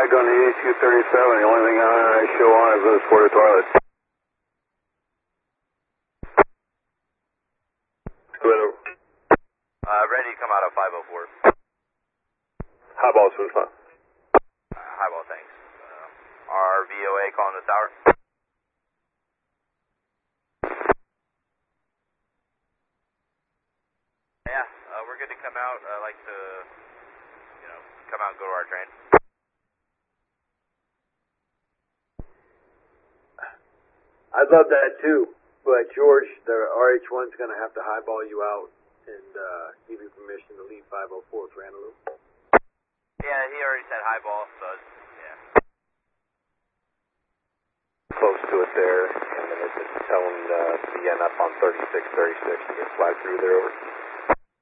back on the 8237. The only thing I show on is this porta toilet. Go ahead over. Ready to come out of 504. Highball, soon as possible. Highball, thanks. Our VOA calling the tower. Yeah, we're good to come out. I'd like to, come out and go to our train. I'd love that too, but George, the RH1's going to have to highball you out and give you permission to leave 504 for Antelope. Yeah, he already said highball, so yeah. Close to it there, and then it's telling to be up on 3636 to get fly through there over.